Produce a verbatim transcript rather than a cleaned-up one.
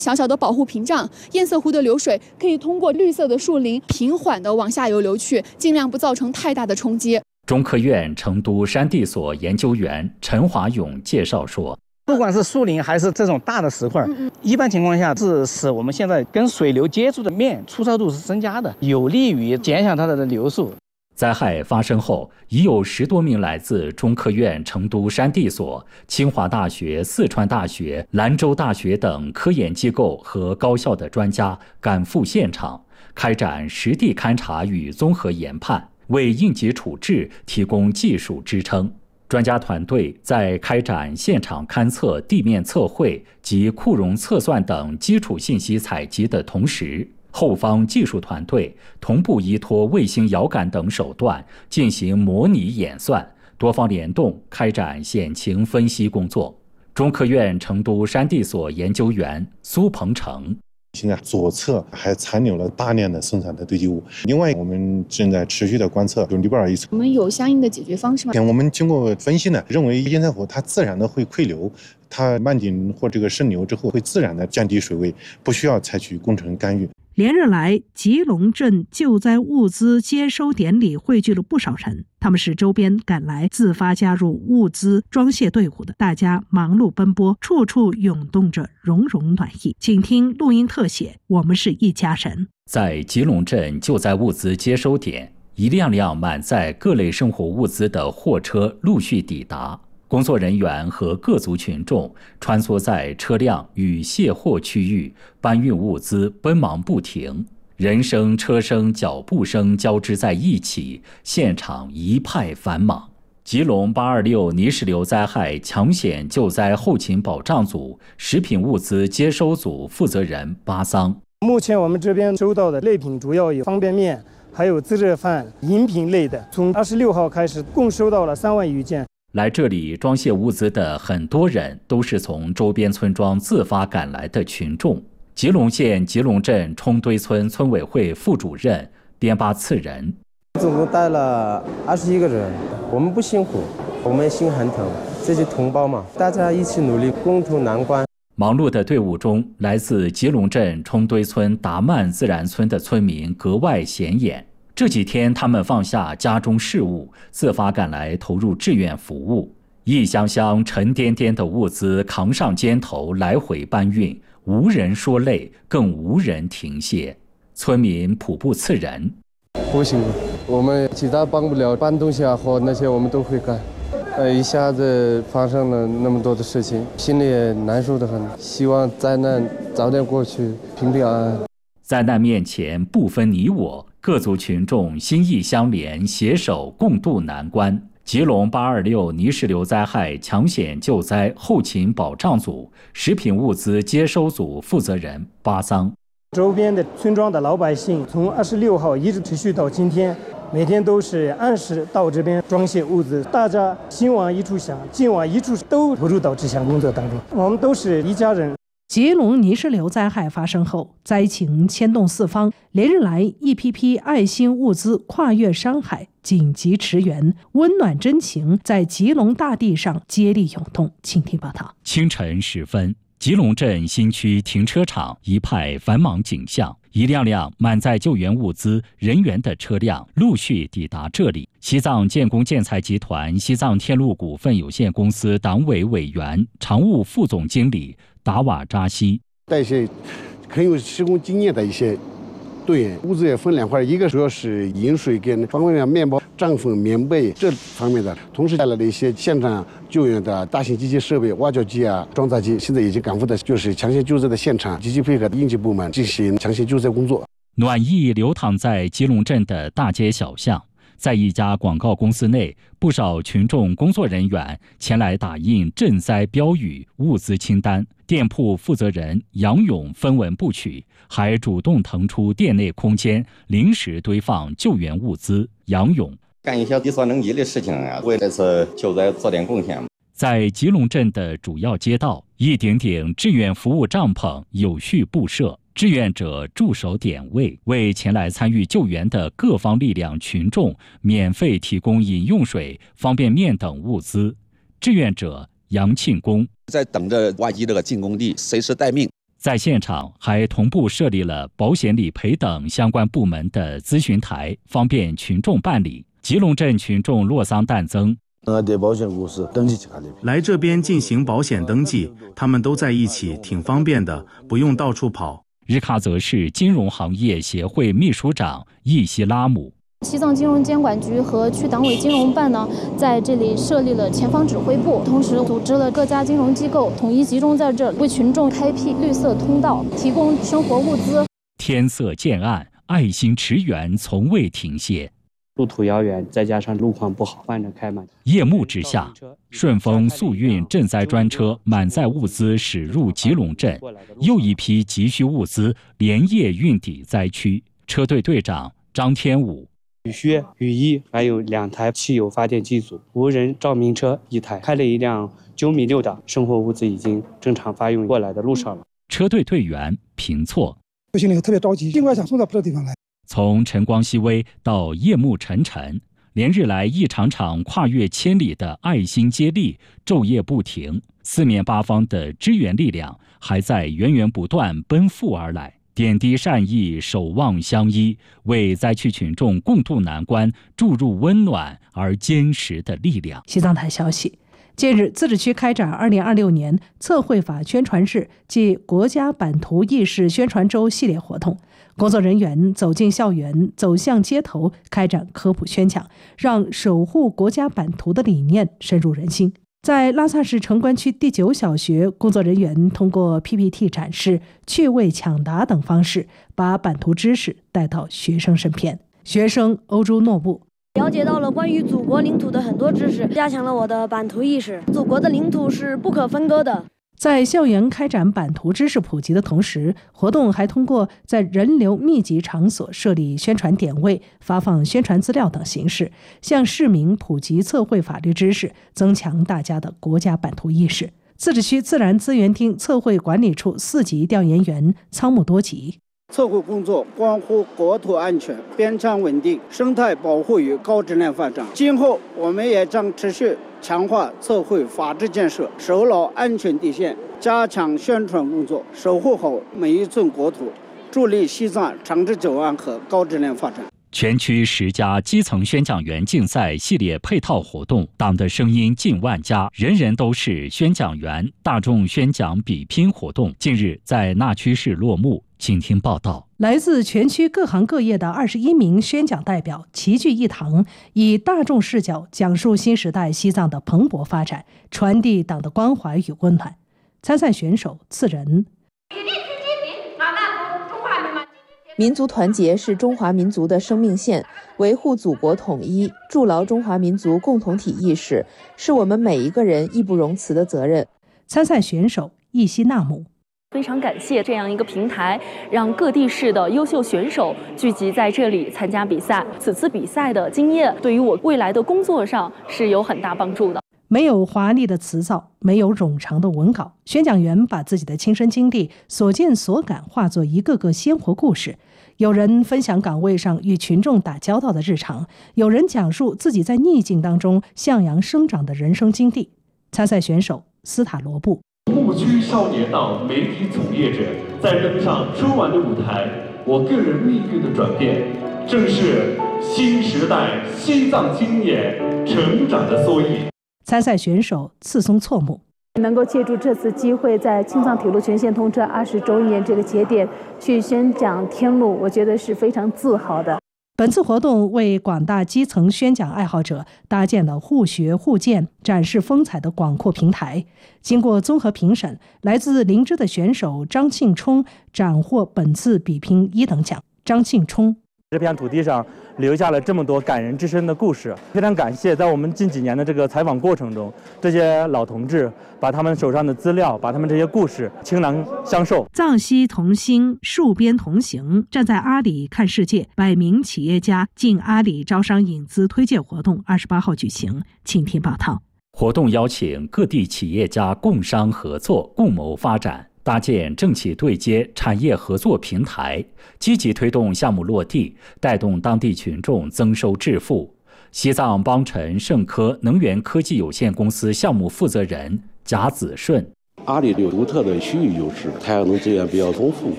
小小的保护屏障，堰塞湖的流水可以通过绿色的树林平缓地往下游流去，尽量不造成太大的冲击。 中科院成都山地所研究员陈华勇介绍说， 不管是树林还是这种大的石块，一般情况下是使我们现在跟水流接触的面粗糙度是增加的，有利于减小它的流速。 灾害发生后，已有十多名来自中科院成都山地所、清华大学、四川大学、兰州大学等科研机构和高校的专家赶赴现场，开展实地勘察与综合研判，为应急处置提供技术支撑。专家团队在开展现场勘测、地面测绘及库容测算等基础信息采集的同时，后方技术团队同步依托卫星遥感等手段进行模拟演算，多方联动开展险情分析工作。中科院成都山地所研究员苏鹏程， 现在左侧还残留了大量的生产的堆积物，另外我们正在持续的观测里边一层。 我们有相应的解决方式吗？ 我们经过分析呢，认为堰塞湖它自然的会溃流，它漫顶或这个渗流之后会自然的降低水位，不需要采取工程干预。 连日来，吉隆镇救灾物资接收点里汇聚了不少人，他们是周边赶来自发加入物资装卸队伍的，大家忙碌奔波，处处涌动着融融暖意。请听录音特写，我们是一家人。 在吉隆镇救灾物资接收点，一辆辆满载各类生活物资的货车陆续抵达，工作人员和各族群众穿梭在车辆与卸货区域，搬运物资奔忙不停，人声、车声、脚步声交织在一起，现场一派繁忙。吉隆八二六泥石流灾害抢险救灾后勤保障组食品物资接收组负责人巴桑， 目前我们这边收到的类品主要有方便面，还有自热饭、饮品类的。从二十六号开始，共收到了三万余件。 来这里装卸物资的很多人都是从周边村庄自发赶来的群众。吉隆县吉隆镇冲堆村村委会副主任边巴次仁， 总共带了二十一个人，我们不辛苦，我们心很疼，这些同胞嘛，大家一起努力，共度难关。 忙碌的队伍中，来自吉隆镇冲堆村达曼自然村的村民格外显眼。这几天，他们放下家中事务，自发赶来投入志愿服务，一箱箱沉甸甸的物资扛上肩头，来回搬运，无人说累，更无人停歇。村民普不次人， 不行，我们其他帮不了，搬东西啊或那些我们都会干。呃，一下子发生了那么多的事情，心里也难受得很。希望灾难早点过去，平平安安。 灾难面前不分你我，各族群众心意相连，携手共度难关。吉隆八二六泥石流灾害抢险救灾后勤保障组食品物资接收组负责人巴桑， 周边的村庄的老百姓从二十六号一直持续到今天，每天都是按时到这边装卸物资，大家心往一处想，劲往一处，都投入到这项工作当中，我们都是一家人。 吉隆泥石流灾害发生后，灾情牵动四方，连日来一批批爱心物资跨越山海，紧急驰援，温暖真情在吉隆大地上接力涌动。请听报道。 清晨时分，吉隆镇新区停车场一派繁忙景象，一辆辆满载救援物资人员的车辆陆续抵达这里。西藏建工建材集团西藏天路股份有限公司党委委员、常务副总经理达瓦扎西， 带一些很有施工经验的一些队员，物资也分两块，一个主要是饮水跟方便面、面包、帐篷、棉被这方面的，同时带来了一些现场救援的大型机器设备，挖掘机啊、装载机，现在已经赶赴的就是抢险救灾的现场，积极配合应急部门进行抢险救灾工作。 暖意流淌在吉隆镇的大街小巷。在一家广告公司内，不少群众工作人员前来打印赈灾标语、物资清单。店铺负责人杨勇分文不取，还主动腾出店内空间，临时堆放救援物资。杨勇干一些力所能及的事情啊，为这次救灾做点贡献。 在吉隆镇的主要街道，一顶顶志愿服务帐篷有序布设。志愿者驻守点位，为前来参与救援的各方力量群众免费提供饮用水、方便面等物资。志愿者杨庆功在等着挖机这个进工地，随时待命。 在现场还同步设立了保险理赔等相关部门的咨询台，方便群众办理。吉隆镇群众落桑诞增， 来这边进行保险登记，他们都在一起，挺方便的，不用到处跑。 日喀则市金融行业协会秘书长易希拉姆。 西藏金融监管局和区党委金融办呢，在这里设立了前方指挥部，同时组织了各家金融机构统一集中在这，为群众开辟绿色通道，提供生活物资。 天色渐暗，爱心驰援从未停歇。 路途遥远，再加上路况不好，慢着开嘛。 夜幕之下，顺丰速运赈灾专车满载物资驶入吉隆镇，又一批急需物资连夜运抵灾区。车队队长张天武。 雨靴、雨衣，还有两台汽油发电机组，无人照明车一台，开了一辆九米六的生活物资已经正常发用过来的路上了。 车队队员评错， 我心里特别着急，尽快想送到别的地方来。 从晨光熹微到夜幕沉沉，连日来一场场跨越千里的爱心接力昼夜不停，四面八方的支援力量还在源源不断奔赴而来。点滴善意，守望相依，为灾区群众共度难关注入温暖而坚实的力量。 西藏台消息，近日自治区开展二零二六年测绘法宣传日暨国家版图意识宣传周系列活动，工作人员走进校园，走向街头，开展科普宣讲，让守护国家版图的理念深入人心。在拉萨市城关区第九小学，工作人员通过 P P T 展示、趣味抢答等方式，把版图知识带到学生身边。学生欧洲诺布了解到了关于祖国领土的很多知识，加强了我的版图意识。祖国的领土是不可分割的。 在校园开展版图知识普及的同时，活动还通过在人流密集场所设立宣传点位、发放宣传资料等形式，向市民普及测绘法律知识，增强大家的国家版图意识。自治区自然资源厅测绘管理处四级调研员仓木多吉。 测绘工作关乎国土安全、边疆稳定、生态保护与高质量发展。今后我们也将持续强化测绘法治建设，守牢安全底线，加强宣传工作，守护好每一寸国土，助力西藏长治久安和高质量发展。 全区十家基层宣讲员竞赛系列配套活动，党的声音近万家，人人都是宣讲员。大众宣讲比拼活动近日在那曲市落幕。请听报道。来自全区各行各业的二十一名宣讲代表齐聚一堂，以大众视角讲述新时代西藏的蓬勃发展，传递党的关怀与温暖。参赛选手次仁。 民族团结是中华民族的生命线，维护祖国统一、筑牢中华民族共同体意识，是我们每一个人义不容辞的责任。 参赛选手易希纳姆。 非常感谢这样一个平台，让各地市的优秀选手聚集在这里参加比赛。此次比赛的经验对于我未来的工作上是有很大帮助的。 没有华丽的词藻，没有冗长的文稿，宣讲员把自己的亲身经历、所见所感化作一个个鲜活故事。有人分享岗位上与群众打交道的日常，有人讲述自己在逆境当中向阳生长的人生经历。参赛选手斯塔罗布。 牧区少年党媒体从业者在登上春晚的舞台，我个人命运的转变，正是新时代西藏青年成长的缩影。 参赛选手次松措木。 能够借助这次机会，在青藏铁路全线通车二十周年这个节点去宣讲天路，我觉得是非常自豪的。 本次活动为广大基层宣讲爱好者搭建了互学互鉴、展示风采的广阔平台。经过综合评审，来自林芝的选手张庆冲斩获本次比拼一等奖。张庆冲。 这片土地上留下了这么多感人至深的故事，非常感谢在我们近几年的这个采访过程中，这些老同志把他们手上的资料，把他们这些故事倾囊相授。 藏西同心，戍边同行，站在阿里看世界，百名企业家进阿里招商引资推介活动二十八号举行，请听报道。 活动邀请各地企业家共商合作，共谋发展，搭建政企对接产业合作平台，积极推动项目落地，带动当地群众增收致富。西藏邦辰盛科能源科技有限公司项目负责人贾子顺。 阿里有独特的区域优势，太阳能资源比较丰富，